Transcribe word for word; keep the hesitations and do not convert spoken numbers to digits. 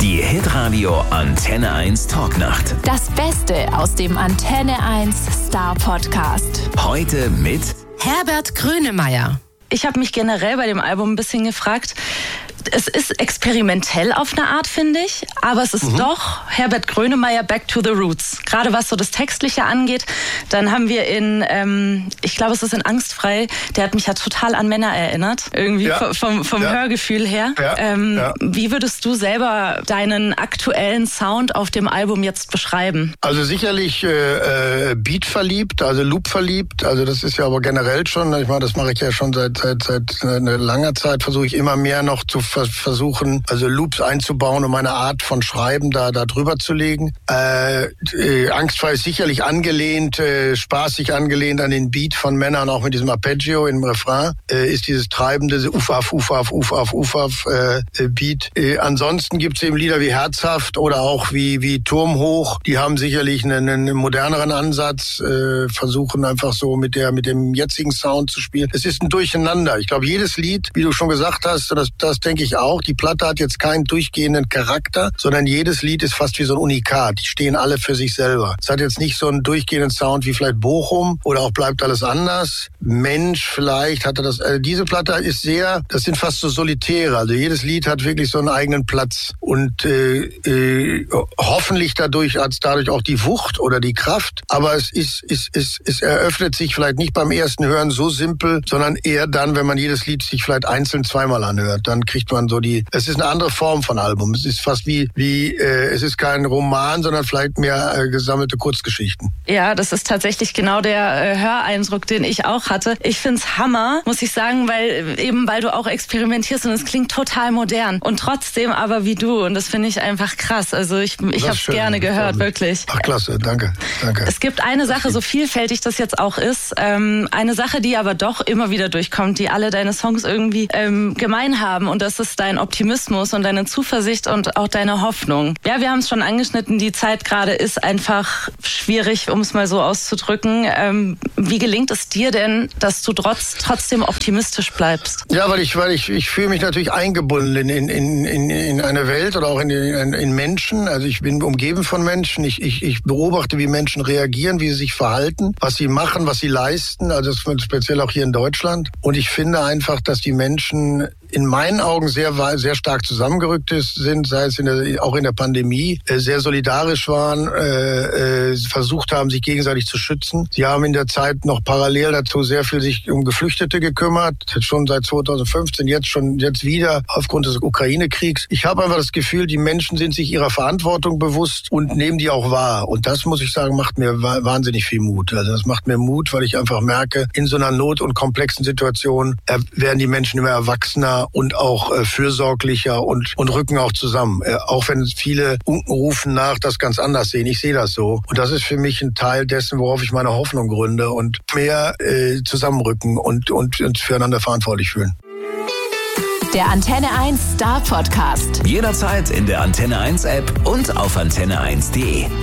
Die Hitradio Antenne eins Talknacht. Das Beste aus dem Antenne eins Star Podcast. Heute mit Herbert Grönemeyer. Ich habe mich generell bei dem Album ein bisschen gefragt, es ist experimentell auf eine Art, finde ich, aber es ist mhm. doch Herbert Grönemeyer Back to the Roots. Gerade was so das Textliche angeht, dann haben wir in, ähm, ich glaube es ist in Angstfrei, der hat mich ja total an Männer erinnert, irgendwie ja. vom, vom ja. Hörgefühl her. Ja. Ähm, ja. Wie würdest du selber deinen aktuellen Sound auf dem Album jetzt beschreiben? Also sicherlich äh, Beat verliebt, also Loop verliebt, also das ist ja aber generell schon, ich meine, das mache ich ja schon seit, seit, seit einer langer Zeit, versuche ich immer mehr noch zu versuchen, also Loops einzubauen, um meine Art von Schreiben da, da drüber zu legen. Äh, äh, Angstfrei ist sicherlich angelehnt, äh, spaßig angelehnt an den Beat von Männern, auch mit diesem Arpeggio im Refrain, äh, ist dieses treibende Ufaf, Ufaf, Ufaf, Ufaf äh, Beat. Äh, ansonsten gibt es eben Lieder wie Herzhaft oder auch wie, wie Turm hoch, die haben sicherlich einen, einen moderneren Ansatz, äh, versuchen einfach so mit der, mit dem jetzigen Sound zu spielen. Es ist ein Durcheinander. Ich glaube, jedes Lied, wie du schon gesagt hast, das, das denke ich auch. Die Platte hat jetzt keinen durchgehenden Charakter, sondern jedes Lied ist fast wie so ein Unikat. Die stehen alle für sich selber. Es hat jetzt nicht so einen durchgehenden Sound wie vielleicht Bochum oder auch Bleibt alles anders. Mensch, vielleicht hatte das. Also diese Platte ist sehr, das sind fast so Solitäre. Also jedes Lied hat wirklich so einen eigenen Platz. Und äh, äh, hoffentlich dadurch hat es dadurch auch die Wucht oder die Kraft. Aber es ist, ist, ist, es eröffnet sich vielleicht nicht beim ersten Hören so simpel, sondern eher dann, wenn man jedes Lied sich vielleicht einzeln zweimal anhört. Dann kriegt man so die, es ist eine andere Form von Album. Es ist fast wie, wie äh, es ist kein Roman, sondern vielleicht mehr äh, gesammelte Kurzgeschichten. Ja, das ist tatsächlich genau der äh, Höreindruck, den ich auch hatte. Ich find's Hammer, muss ich sagen, weil eben weil du auch experimentierst und es klingt total modern. Und trotzdem aber wie du. Und das finde ich einfach krass. Also ich, ich habe es gerne gehört, wirklich. Ach klasse, danke, danke. Es gibt eine Sache, so vielfältig das jetzt auch ist, ähm, eine Sache, die aber doch immer wieder durchkommt, die alle deine Songs irgendwie ähm, gemein haben. Und das ist dein Optimismus und deine Zuversicht und auch deine Hoffnung. Ja, wir haben es schon angeschnitten, die Zeit gerade ist einfach schwierig, um es mal so auszudrücken. Ähm, wie gelingt es dir denn, dass du trotz, trotzdem optimistisch bleibst? Ja, weil ich, weil ich, ich fühle mich natürlich eingebunden in, in, in, in eine Welt oder auch in, in, in Menschen. Also ich bin umgeben von Menschen. Ich, ich, ich beobachte, wie Menschen reagieren, wie sie sich verhalten, was sie machen, was sie leisten. Also speziell auch hier in Deutschland. Und ich finde einfach, dass die Menschen in meinen Augen sehr, sehr stark zusammengerückt ist, sind, sei es in der, auch in der Pandemie, äh, sehr solidarisch waren, äh, äh, versucht haben, sich gegenseitig zu schützen. Sie haben in der Zeit noch parallel dazu sehr viel sich um Geflüchtete gekümmert, schon seit zweitausendfünfzehn, jetzt schon jetzt wieder aufgrund des Ukraine-Kriegs. Ich habe einfach das Gefühl, die Menschen sind sich ihrer Verantwortung bewusst und nehmen die auch wahr. Und das, muss ich sagen, macht mir wahnsinnig viel Mut. Also das macht mir Mut, weil ich einfach merke, in so einer not- und komplexen Situation äh, werden die Menschen immer erwachsener und auch äh, fürsorglicher und, und rücken auch zusammen. Äh, auch wenn viele unten rufen nach, das ganz anders sehen. Ich sehe das so. Und das ist für mich ein Teil dessen, worauf ich meine Hoffnung gründe und mehr äh, zusammenrücken und, und uns füreinander verantwortlich fühlen. Der Antenne eins Star Podcast. jederzeit in der Antenne eins App und auf antenne eins punkt de.